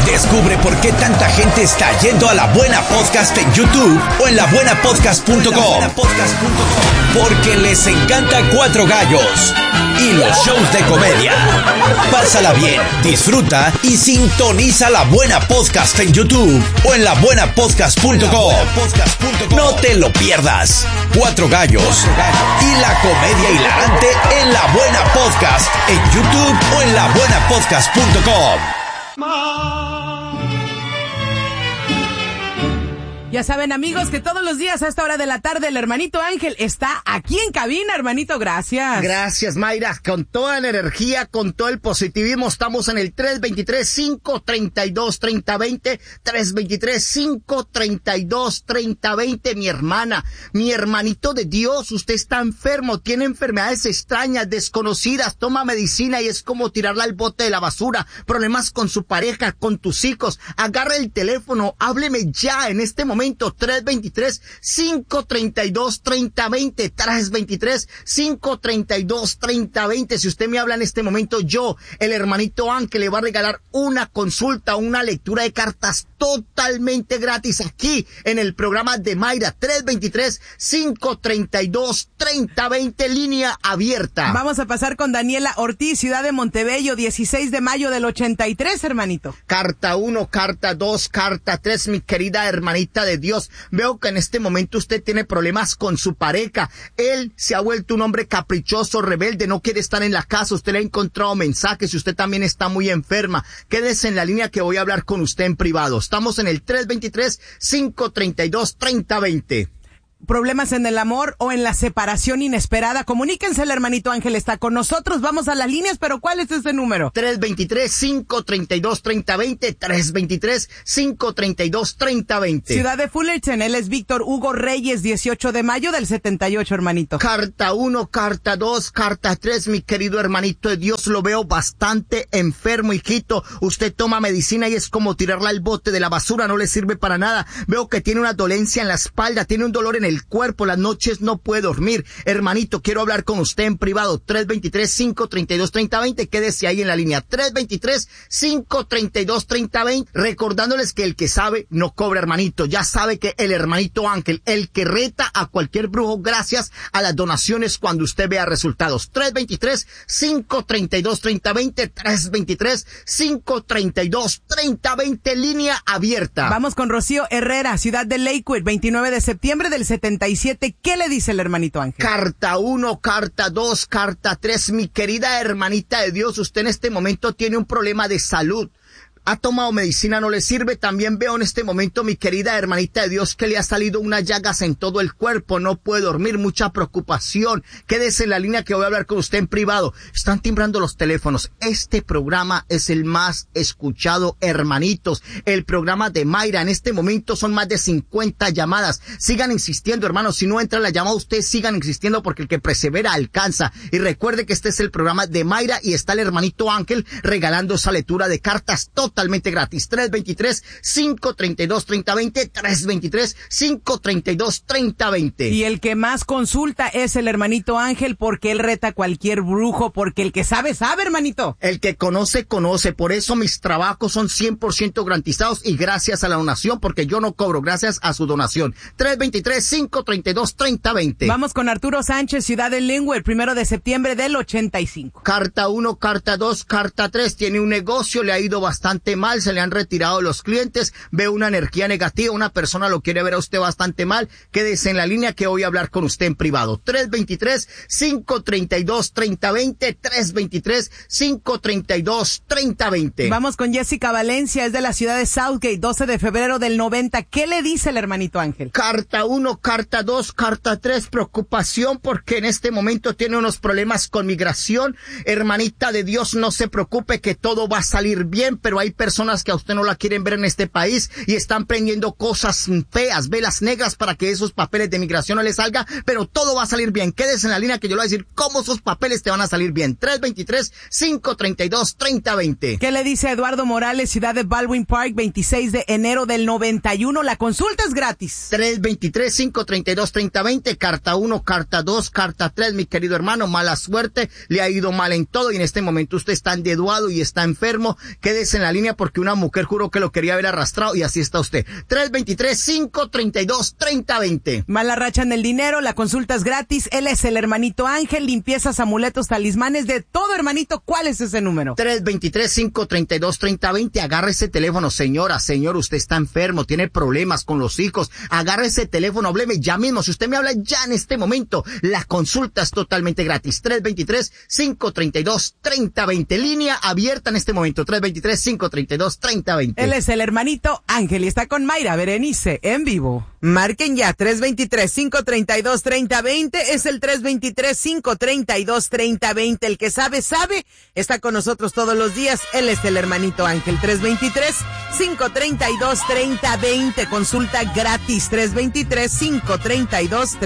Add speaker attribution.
Speaker 1: Descubre por qué tanta gente está yendo a La Buena Podcast en YouTube o en labuenapodcast.com. Porque les encanta Cuatro Gallos y los shows de comedia. Pásala bien, disfruta y sintoniza La Buena Podcast en YouTube o en labuenapodcast.com. No te lo pierdas. Cuatro Gallos y la comedia hilarante en La Buena Podcast en YouTube o en labuenapodcast.com.
Speaker 2: Ya saben, amigos, que todos los días a esta hora de la tarde el hermanito Ángel está aquí en cabina. Hermanito, gracias.
Speaker 3: Gracias, Mayra. Con toda la energía, con todo el positivismo, estamos en el 323-532-3020, 323-532-3020. Mi hermana, mi hermanito de Dios, usted está enfermo, tiene enfermedades extrañas, desconocidas, toma medicina y es como tirarla al bote de la basura, problemas con su pareja, con tus hijos. Agarra el teléfono, hábleme ya en este momento. 323-532-3020, 323-532-3020. Si usted me habla en este momento, yo, el hermanito Ángel, le va a regalar una consulta, una lectura de cartas totalmente gratis aquí en el programa de Mayra. 323-532-3020, línea abierta.
Speaker 2: Vamos a pasar con Daniela Ortiz, Ciudad de Montebello, 16 de mayo del 83, hermanito.
Speaker 3: Carta 1, carta 2, carta 3, mi querida hermanita de Dios. Veo que en este momento usted tiene problemas con su pareja. Él se ha vuelto un hombre caprichoso, rebelde, no quiere estar en la casa. Usted le ha encontrado mensajes y usted también está muy enferma. Quédese en la línea que voy a hablar con usted en privado. Estamos en el 323-532-3020.
Speaker 2: Problemas en el amor o en la separación inesperada, comuníquense, el hermanito Ángel está con nosotros. Vamos a las líneas, pero ¿cuál es ese número?
Speaker 3: 323-532-3020, 323-532-3020.
Speaker 2: Ciudad de Fullerton, él es Víctor Hugo Reyes, 18 de mayo del 78, hermanito.
Speaker 3: Carta 1, carta 2, carta 3, mi querido hermanito de Dios, lo veo bastante enfermo, hijito. Usted toma medicina y es como tirarla al bote de la basura, no le sirve para nada. Veo que tiene una dolencia en la espalda, tiene un dolor en el cuerpo, las noches no puede dormir. Hermanito, quiero hablar con usted en privado. 323-532-3020, quédese ahí en la línea. 323-532-3020, recordándoles que el que sabe no cobra, hermanito. Ya sabe que el hermanito Ángel, el que reta a cualquier brujo gracias a las donaciones cuando usted vea resultados. 323-532-3020, 323-532-3020, línea abierta.
Speaker 2: Vamos con Rocío Herrera, Ciudad de Lakewood, 29 de septiembre del 77. ¿Qué le dice el hermanito Ángel?
Speaker 3: Carta 1, carta 2, carta 3. Mi querida hermanita de Dios, usted en este momento tiene un problema de salud. Ha tomado medicina, no le sirve. También veo en este momento, mi querida hermanita de Dios, que le ha salido unas llagas en todo el cuerpo. No puede dormir, mucha preocupación. Quédese en la línea que voy a hablar con usted en privado. Están timbrando los teléfonos. Este programa es el más escuchado, hermanitos. El programa de Mayra. En este momento son más de 50 llamadas. Sigan insistiendo, hermanos. Si no entra la llamada, ustedes sigan insistiendo porque el que persevera alcanza. Y recuerde que este es el programa de Mayra y está el hermanito Ángel regalando esa lectura de cartas totalmente gratis. 323-532-3020, 323-532-3020.
Speaker 2: Y el que más consulta es el hermanito Ángel porque él reta a cualquier brujo, porque el que sabe, sabe, hermanito.
Speaker 3: El que conoce, conoce. Por eso mis trabajos son 100% garantizados y gracias a la donación, porque yo no cobro, gracias a su donación. 323-532-3020.
Speaker 2: Vamos con Arturo Sánchez, Ciudad de Linwood, 1 de septiembre del 85.
Speaker 3: Carta 1, carta 2, carta 3. Tiene un negocio, le ha ido bastante mal, se le han retirado los clientes, ve una energía negativa, una persona lo quiere ver a usted bastante mal. Quédese en la línea que voy a hablar con usted en privado. 323-532-3020, 323-532-3020.
Speaker 2: Vamos con Jessica Valencia, es de la ciudad de Southgate, 12 de febrero del 90. ¿Qué le dice el hermanito Ángel?
Speaker 3: Carta 1, carta 2, carta 3, preocupación porque en este momento tiene unos problemas con migración. Hermanita de Dios, no se preocupe que todo va a salir bien, pero hay personas que a usted no la quieren ver en este país y están prendiendo cosas feas, velas negras para que esos papeles de migración no le salga, pero todo va a salir bien. Quédese en la línea que yo le voy a decir cómo esos papeles te van a salir bien. 323-532-3020.
Speaker 2: ¿Qué le dice Eduardo Morales, ciudad de Baldwin Park, 26 de enero del 91? La consulta es gratis.
Speaker 3: 323-532-3020, carta 1, carta 2, carta 3, mi querido hermano, mala suerte, le ha ido mal en todo y en este momento usted está endeudado y está enfermo. Quédese en la línea línea porque una mujer juró que lo quería ver arrastrado y así está usted. 323-532-3020.
Speaker 2: Mala racha en el dinero, la consulta es gratis. Él es el hermanito Ángel, limpiezas, amuletos, talismanes, de todo, hermanito. ¿Cuál es ese número?
Speaker 3: 323-532-3020. Agarra ese teléfono, señora, señor, usted está enfermo, tiene problemas con los hijos. Agarra ese teléfono, hábleme ya mismo. Si usted me habla ya en este momento, la consulta es totalmente gratis. 323-532-3020. Línea abierta en este momento. 323-532-3020.
Speaker 2: Él es el hermanito Ángel y está con Mayra Berenice en vivo. Marquen ya, 323-532-3020. Es el 323-532-3020. El que sabe, sabe. Está con nosotros todos los días. Él es el hermanito Ángel. 323-532-3020. Consulta gratis. 323-532-3020.